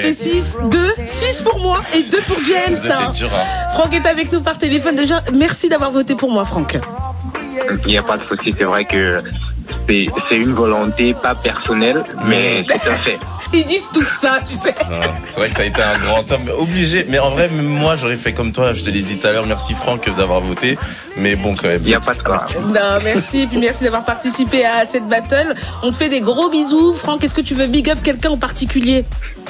fait 6 pour moi et 2 pour James. C'est dur, hein. Franck est avec nous par téléphone déjà. Merci d'avoir voté pour moi, Franck. Il n'y a pas de souci, c'est vrai que c'est une volonté pas personnelle, mais c'est un fait. Ils disent tout ça, tu sais. Non, c'est vrai que ça a été un grand homme obligé. Mais en vrai, même moi, j'aurais fait comme toi. Je te l'ai dit tout à l'heure. Merci Franck d'avoir voté. Mais bon, quand même. Il n'y a pas de quoi. Non, merci. Et puis merci d'avoir participé à cette battle. On te fait des gros bisous. Franck, est-ce que tu veux big up quelqu'un en particulier?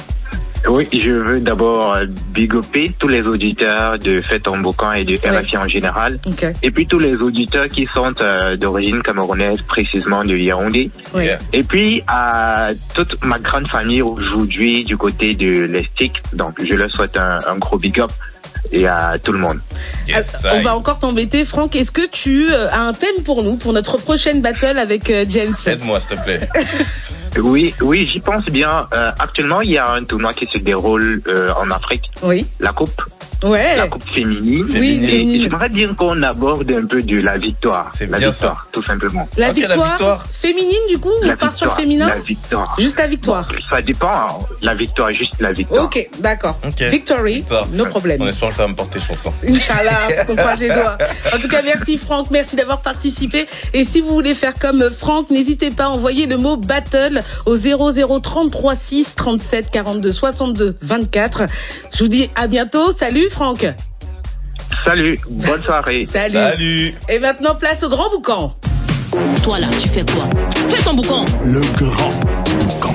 Oui, je veux d'abord big upper tous les auditeurs de Fête en Boucan et de RFI en général. Okay. Et puis tous les auditeurs qui sont d'origine camerounaise, précisément de Yaoundé. Oui. Yeah. Et puis à toute ma grande famille aujourd'hui du côté de l'Estique. Donc je leur souhaite un gros big up et à tout le monde. Yes, On va encore t'embêter, Franck. Est-ce que tu as un thème pour nous, pour notre prochaine battle avec James? Aide-moi, s'il te plaît. Oui, j'y pense bien. Actuellement, il y a un tournoi qui se déroule en Afrique. Oui. La coupe. Ouais. La coupe féminine. Oui, Et j'aimerais dire qu'on aborde un peu de la victoire. C'est la bien victoire, tout simplement. La Ok, la victoire victoire. féminine, du coup, on part sur le féminin? La victoire. Juste la victoire. Ça dépend. Hein. La victoire, juste la victoire. Ok, d'accord. Ok. Victory, Victoire. no problème. On espère que ça va me porter chance. Hein. Inch'Allah, on croise les doigts. En tout cas, merci Franck, merci d'avoir participé. Et si vous voulez faire comme Franck, n'hésitez pas à envoyer le mot battle au 0033 6 37 42 62 24. Je vous dis à bientôt. Salut Franck. Salut, bonne soirée. Salut. Et maintenant, place au grand boucan. Toi là, tu fais quoi? Fais ton boucan. Le grand boucan.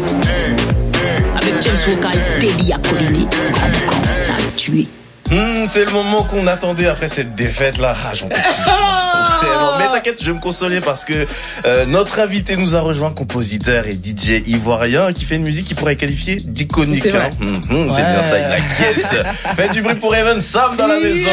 Avec James Vocal, Delia Colini. Grand boucan, ça a tué. C'est le moment qu'on attendait après cette défaite là. Ah, j'en peux plus. Vraiment. Mais t'inquiète, je vais me consoler parce que notre invité nous a rejoint, compositeur et DJ ivoirien qui fait une musique qui pourrait qualifier d'iconique. C'est vrai. C'est bien ça, il a caisse. Faites du bruit pour Evan Sam dans la maison.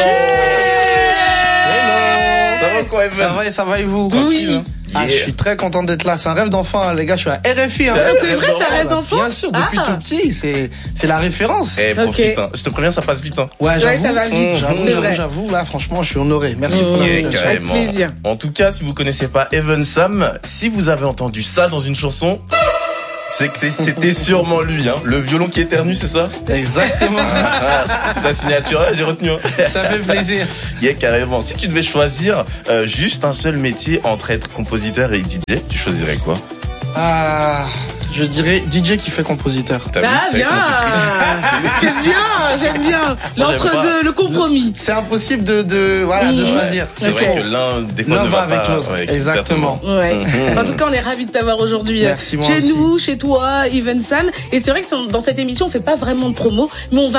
Hello. Ça va quoi, Evan? Ça va et vous? Tranquille, hein? Ah, je suis très content d'être là. C'est un rêve d'enfant, hein, les gars. Je suis à RFI. Hein. C'est vrai, c'est un rêve d'enfant? Bien sûr, depuis tout petit. C'est la référence. Profite, hein. Je te préviens, ça passe vite. Hein. Ouais, j'avoue. Ça va vite. C'est vrai. J'avoue, là, franchement, je suis honoré. Merci pour l'invitation. Carrément. Avec plaisir. En tout cas, si vous connaissez pas Evan Sam, si vous avez entendu ça dans une chanson, c'est que c'était sûrement lui, hein. Le violon qui éternue, c'est ça? Exactement. Ah, c'est ta signature, j'ai retenu. Hein. Ça fait plaisir. Yeah, carrément. Si tu devais choisir juste un seul métier entre être compositeur et DJ, tu choisirais quoi? Je dirais DJ qui fait compositeur. T'as vu, Bien. C'est bien, j'aime bien. L'entre-deux, le compromis. C'est impossible de choisir. C'est vrai que l'un, des fois, L'un ne va va avec pas. l'autre. Ouais, Exactement. Ouais. En tout cas, on est ravis de t'avoir aujourd'hui Merci, moi chez aussi. nous, chez toi, Evan Sam. Et c'est vrai que dans cette émission, on fait pas vraiment de promo, mais on va